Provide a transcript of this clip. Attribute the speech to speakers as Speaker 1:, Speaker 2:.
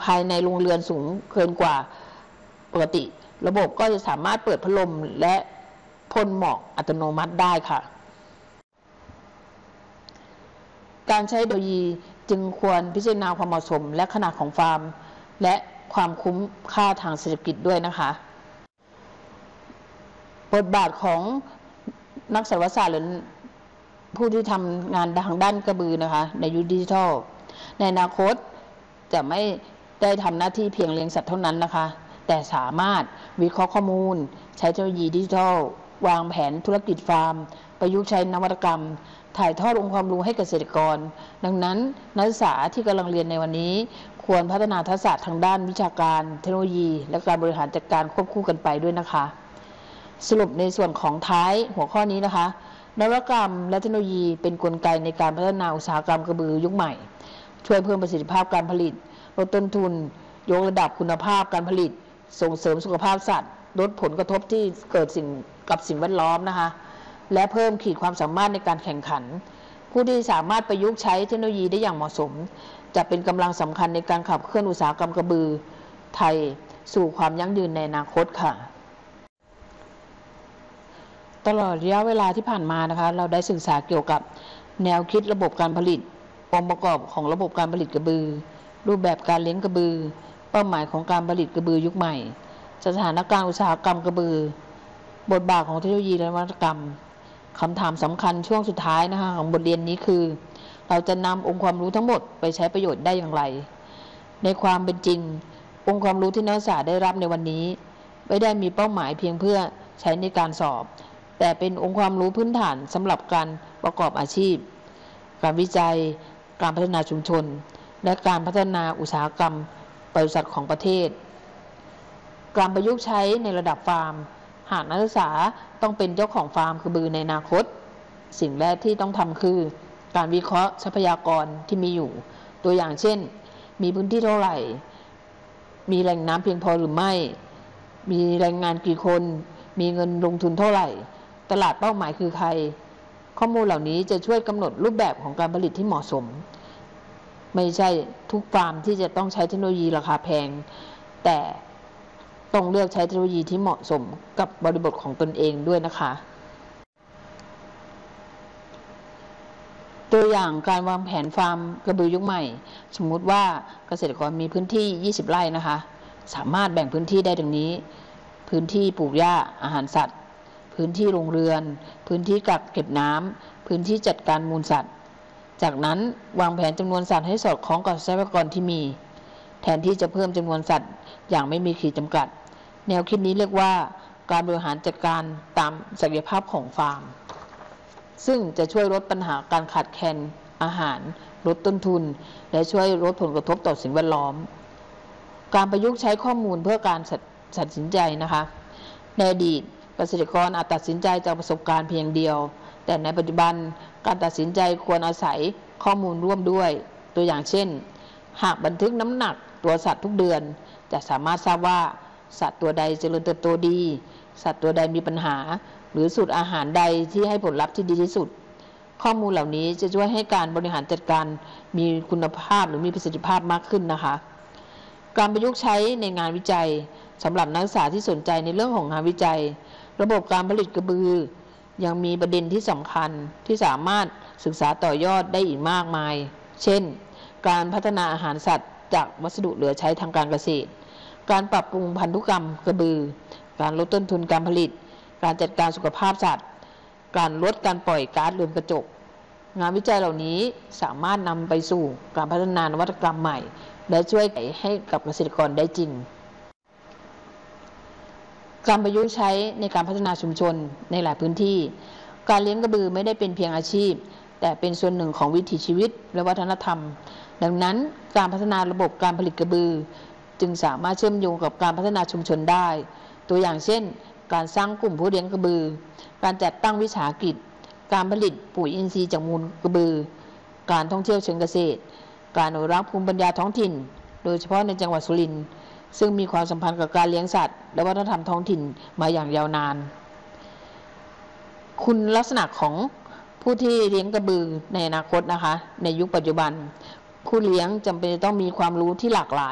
Speaker 1: ภายในโรงเรือนสูงเกินกว่าปกติระบบก็จะสามารถเปิดพัดลมและพ่นหมอกอัตโนมัติได้ค่ะการใช้เทคโนโลยีจึงควรพิจารณาความเหมาะสมและขนาดของฟาร์มและความคุ้มค่าทางเศรษฐกิจด้วยนะคะบทบาทของนักสัตวศาสตร์หรือผู้ที่ทำงานทางด้านกระบือนะคะในยุคดิจิทัลในอนาคตจะไม่ได้ทำหน้าที่เพียงเลี้ยงสัตว์เท่านั้นนะคะแต่สามารถวิเคราะห์ข้อมูลใช้เทคโนโลยีดิจิทัลวางแผนธุรกิจฟาร์มประยุกต์ใช้นวัตกรรมถ่ายทอดองค์ความรู้ให้เกษตรกรดังนั้นนักศึกษาที่กำลังเรียนในวันนี้ควรพัฒนาทักษะทางด้านวิชาการเทคโนโลยีและการบริหารจัดการควบคู่กันไปด้วยนะคะสรุปในส่วนของท้ายหัวข้อนี้นะคะนวัตกรรมและเทคโนโลยีเป็นกลไกในการพัฒนาอุตสาหกรรมกระบือยุคใหม่ช่วยเพิ่มประสิทธิภาพการผลิตลดต้นทุนยกระดับคุณภาพการผลิตส่งเสริมสุขภาพสัตว์ลดผลกระทบที่เกิดกับสิ่งแวดล้อมนะคะและเพิ่มขีดความสามารถในการแข่งขันผู้ที่สามารถประยุกต์ใช้เทคโนโลยีได้อย่างเหมาะสมจะเป็นกำลังสำคัญในการขับเคลื่อนอุตสาหกรรมกระบือไทยสู่ความยั่งยืนในอนาคตค่ะตลอดระยะเวลาที่ผ่านมานะคะเราได้ศึกษาเกี่ยวกับแนวคิดระบบการผลิตองค์ประกอบของระบบการผลิตกระบือรูปแบบการเลี้ยงกระบือเป้าหมายของการผลิตกระบือยุคใหม่สถานการณ์อุตสาหกรรมกระบือบทบาทของเทคโนโลยีและนวัตกรรมคำถามสำคัญช่วงสุดท้ายนะคะของบทเรียนนี้คือเราจะนำองค์ความรู้ทั้งหมดไปใช้ประโยชน์ได้อย่างไรในความเป็นจริงองค์ความรู้ที่นักศึกษาได้รับในวันนี้ไม่ได้มีเป้าหมายเพียงเพื่อใช้ในการสอบแต่เป็นองค์ความรู้พื้นฐานสำหรับการประกอบอาชีพการวิจัยการพัฒนาชุมชนและการพัฒนาอุตสาหกรรมบริษัทของประเทศการประยุกต์ใช้ในระดับฟาร์มหากนักศึกษาต้องเป็นเจ้าของฟาร์มกระบือในอนาคตสิ่งแรกที่ต้องทำคือการวิเคราะห์ทรัพยากรที่มีอยู่ตัวอย่างเช่นมีพื้นที่เท่าไหร่มีแหล่งน้ำเพียงพอหรือไม่มีแรงงานกี่คนมีเงินลงทุนเท่าไหร่ตลาดเป้าหมายคือใครข้อมูลเหล่านี้จะช่วยกำหนดรูปแบบของการผลิตที่เหมาะสมไม่ใช่ทุกฟาร์มที่จะต้องใช้เทคโนโลยีราคาแพงแต่ต้องเลือกใช้เทคโนโลยีที่เหมาะสมกับบริบทของตนเองด้วยนะคะตัวอย่างการวางแผนฟาร์มกระบือยุคใหม่สมมุติว่าเกษตรกรมีพื้นที่20 ไร่นะคะสามารถแบ่งพื้นที่ได้ดังนี้พื้นที่ปลูกหญ้าอาหารสัตว์พื้นที่โรงเรือนพื้นที่กักเก็บน้ำพื้นที่จัดการมูลสัตว์จากนั้นวางแผนจำนวนสัตว์ให้สอดคล้องกับทรัพยากรที่มีแทนที่จะเพิ่มจำนวนสัตว์อย่างไม่มีขีดจำกัดแนวคิดนี้เรียกว่าการบริหารจัดการตามศักยภาพของฟาร์มซึ่งจะช่วยลดปัญหาการขาดแคลนอาหารลดต้นทุนและช่วยลดผลกระทบต่อสิ่งแวดล้อมการประยุกต์ใช้ข้อมูลเพื่อการตัดสินใจนะคะในอดีตเกษตรกรอาจตัดสินใจจากประสบการณ์เพียงเดียวแต่ในปัจจุบันการตัดสินใจควรอาศัยข้อมูลร่วมด้วยตัวอย่างเช่นหากบันทึกน้ำหนักตัวสัตว์ทุกเดือนจะสามารถทราบว่าสัตว์ตัวใดเจริญเติบโตดีสัตว์ตัวใดมีปัญหาหรือสูตรอาหารใดที่ให้ผลลัพธ์ที่ดีที่สุดข้อมูลเหล่านี้จะช่วยให้การบริหารจัดการมีคุณภาพหรือมีประสิทธิภาพมากขึ้นนะคะการประยุกต์ใช้ในงานวิจัยสำหรับนักศึกษาที่สนใจในเรื่องของงานวิจัยระบบการผลิตกระบือยังมีประเด็นที่สำคัญที่สามารถศึกษาต่อยอดได้อีกมากมายเช่นการพัฒนาอาหารสัตว์จากวัสดุเหลือใช้ทางการเกษตรการปรับปรุงพันธุกรรมกระบือการลดต้นทุนการผลิตการจัดการสุขภาพสัตว์การลดการปล่อยก๊าซเรือนกระจกงานวิจัยเหล่านี้สามารถนำไปสู่การพัฒนานวัตกรรมใหม่และช่วยให้กับเกษตรกรได้จริงการประยุกต์ใช้ในการพัฒนาชุมชนในหลายพื้นที่การเลี้ยงกระบือไม่ได้เป็นเพียงอาชีพแต่เป็นส่วนหนึ่งของวิถีชีวิตและวัฒนธรรมดังนั้นการพัฒนาระบบการผลิตกระบือจึงสามารถเชื่อมโยงกับการพัฒนาชุมชนได้ตัวอย่างเช่นการสร้างกลุ่มผู้เลี้ยงกระบือการจัดตั้งวิสาหกิจการผลิตปุ๋ยอินทรีย์จากมูลกระบือการท่องเที่ยวเชิงเกษตรการอนุรักษ์ภูมิปัญญาท้องถิ่นโดยเฉพาะในจังหวัดสุรินทร์ซึ่งมีความสัมพันธ์กับการเลี้ยงสัตว์และวัฒนธรรมท้องถิ่นมาอย่างยาวนานคุณลักษณะของผู้ที่เลี้ยงกระบือในอนาคตนะคะในยุคปัจจุบันผู้เลี้ยงจำเป็นต้องมีความรู้ที่หลากหลาย